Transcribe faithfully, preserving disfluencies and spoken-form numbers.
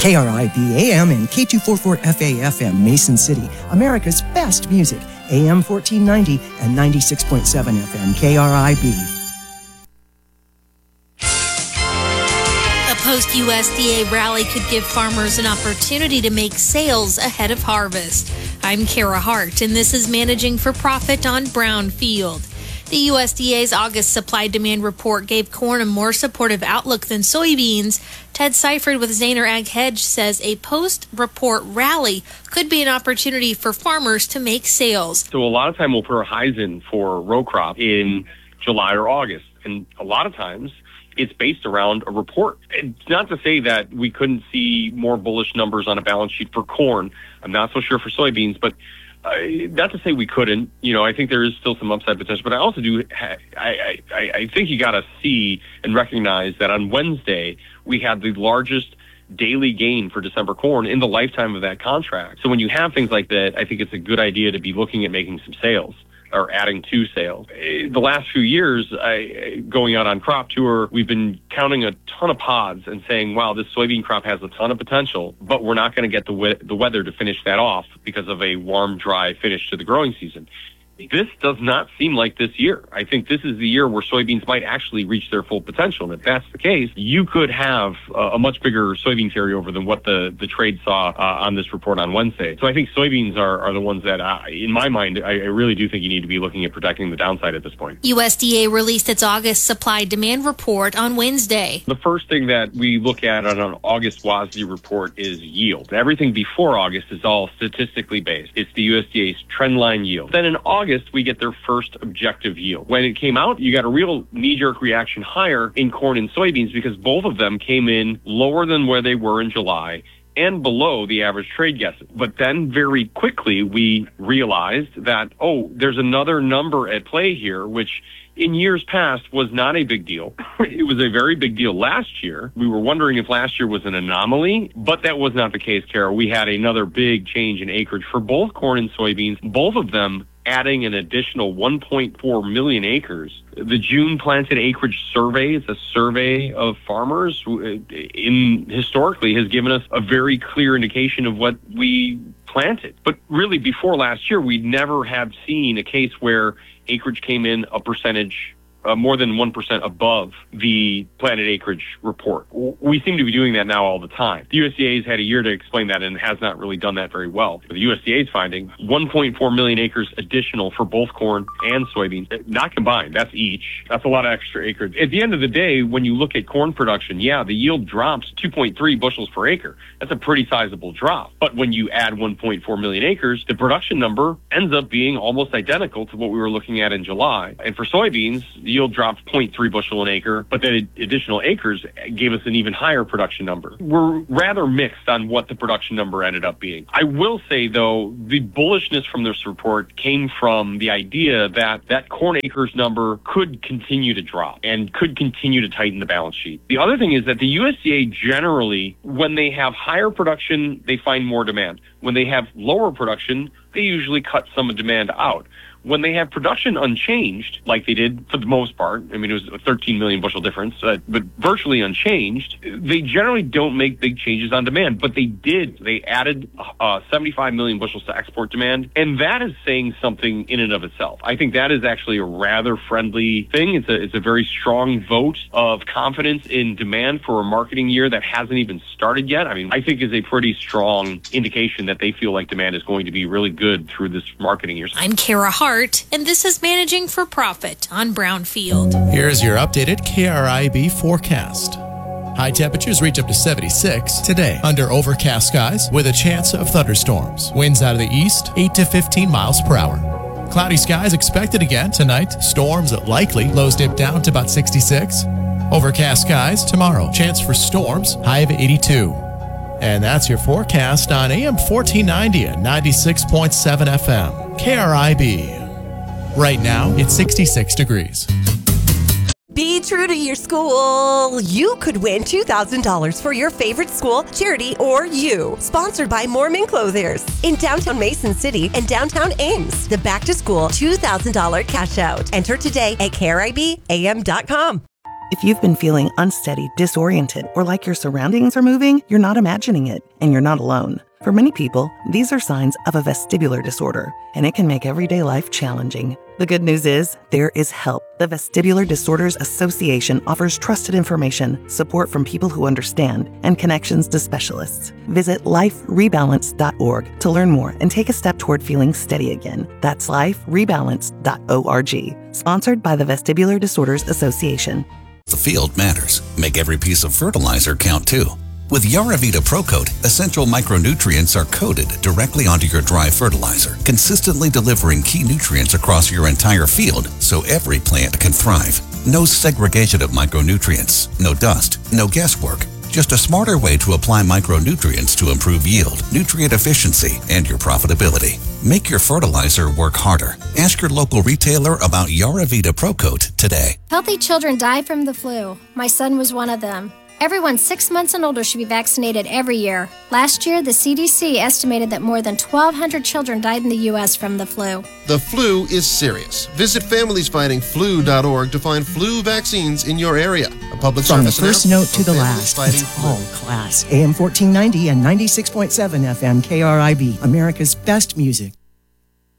K R I B A M and K two forty-four F A F M, Mason City, America's best music, A M fourteen ninety and ninety-six point seven F M, K R I B. A post-U S D A rally could give farmers an opportunity to make sales ahead of harvest. I'm Kara Hart, and this is Managing for Profit on Brownfield. The U S D A's August supply-demand report gave corn a more supportive outlook than soybeans. Ted Seifert with Zaner Ag Hedge says a post-report rally could be an opportunity for farmers to make sales. So a lot of time we'll put our highs in for row crop in July or August, and a lot of times it's based around a report. It's not to say that we couldn't see more bullish numbers on a balance sheet for corn. I'm not so sure for soybeans, but uh, not to say we couldn't. You know, I think there is still some upside potential, but I also do, ha- I, I, I think you got to see and recognize that on Wednesday, we had the largest daily gain for December corn in the lifetime of that contract. So when you have things like that, I think it's a good idea to be looking at making some sales or adding to sales. The last few years, I, going out on crop tour, we've been counting a ton of pods and saying, wow, this soybean crop has a ton of potential, but we're not going to get the, we- the weather to finish that off because of a warm, dry finish to the growing season. This does not seem like this year. I think this is the year where soybeans might actually reach their full potential. And if that's the case, you could have a much bigger soybean carryover than what the, the trade saw uh, on this report on Wednesday. So I think soybeans are, are the ones that, uh, in my mind, I, I really do think you need to be looking at protecting the downside at this point. U S D A released its August supply-demand report on Wednesday. The first thing that we look at on an August W A S D report is yield. Everything before August is all statistically based. It's the U S D A's trendline yield. Then in August, August, we get their first objective yield. When it came out, you got a real knee-jerk reaction higher in corn and soybeans because both of them came in lower than where they were in July and below the average trade guesses. But then very quickly, we realized that, oh, there's another number at play here, which in years past was not a big deal. It was a very big deal last year. We were wondering if last year was an anomaly, but that was not the case, Kara. We had another big change in acreage for both corn and soybeans, both of them adding an additional one point four million acres. The June planted acreage survey is a survey of farmers in historically has given us a very clear indication of what we planted. But really before last year, we never have seen a case where acreage came in a percentage Uh, more than one percent above the planted acreage report. We seem to be doing that now all the time. The U S D A has had a year to explain that and has not really done that very well. The U S D A is finding one point four million acres additional for both corn and soybeans, not combined. That's each. That's a lot of extra acreage. At the end of the day, when you look at corn production, yeah, the yield drops two point three bushels per acre. That's a pretty sizable drop. But when you add one point four million acres, the production number ends up being almost identical to what we were looking at in July. And for soybeans, the yield dropped zero point three bushel an acre, but then additional acres gave us an even higher production number. We're rather mixed on what the production number ended up being. I will say, though, the bullishness from this report came from the idea that that corn acres number could continue to drop and could continue to tighten the balance sheet. The other thing is that the U S D A generally, when they have higher production, they find more demand. When they have lower production, they usually cut some of demand out. When they have production unchanged, like they did for the most part, I mean, it was a thirteen million bushel difference, uh, but virtually unchanged, they generally don't make big changes on demand. But they did. They added uh, seventy-five million bushels to export demand, and that is saying something in and of itself. I think that is actually a rather friendly thing. It's a, it's a very strong vote of confidence in demand for a marketing year that hasn't even started yet. I mean, I think is a pretty strong indication that they feel like demand is going to be really good through this marketing year. I'm Kara Hart, and this is Managing for Profit on Brownfield. Here's your updated K R I B forecast. High temperatures reach up to seventy-six today under overcast skies with a chance of thunderstorms. Winds out of the east, eight to fifteen miles per hour. Cloudy skies expected again tonight. Storms likely. Lows dip down to about sixty-six. Overcast skies tomorrow. Chance for storms, high of eighty-two. And that's your forecast on A M fourteen ninety and ninety-six point seven F M. K R I B. Right now, it's sixty-six degrees. Be true to your school. You could win two thousand dollars for your favorite school, charity, or you. Sponsored by Mormon Clothiers in downtown Mason City and downtown Ames. The back to school two thousand dollars cash out. Enter today at K R I B A M dot com. If you've been feeling unsteady, disoriented, or like your surroundings are moving, you're not imagining it, and you're not alone. For many people, these are signs of a vestibular disorder, and it can make everyday life challenging. The good news is, there is help. The Vestibular Disorders Association offers trusted information, support from people who understand, and connections to specialists. Visit life rebalance dot org to learn more and take a step toward feeling steady again. That's life rebalance dot org. Sponsored by the Vestibular Disorders Association. The field matters. Make every piece of fertilizer count too. With Yaravita ProCoat, essential micronutrients are coated directly onto your dry fertilizer, consistently delivering key nutrients across your entire field so every plant can thrive. No segregation of micronutrients, no dust, no guesswork. Just a smarter way to apply micronutrients to improve yield, nutrient efficiency, and your profitability. Make your fertilizer work harder. Ask your local retailer about Yaravita ProCoat today. Healthy children die from the flu. My son was one of them. Everyone six months and older should be vaccinated every year. Last year, the C D C estimated that more than twelve hundred children died in the U S from the flu. The flu is serious. Visit families fighting flu dot org to find flu vaccines in your area. A public From the service first note to announcement the from last, Families it's Fighting all class. A M fourteen ninety and ninety-six point seven F M K R I B, America's best music.